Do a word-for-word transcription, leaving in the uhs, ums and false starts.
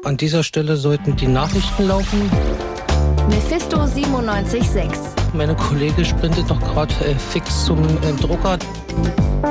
An dieser Stelle sollten die Nachrichten laufen. Mephisto siebenundneunzig Komma sechs. Meine Kollegin sprintet doch gerade äh, fix zum äh, Drucker.